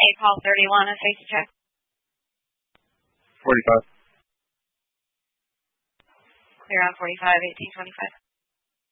call 31 on safety check. 45. Clear on 45, 1825.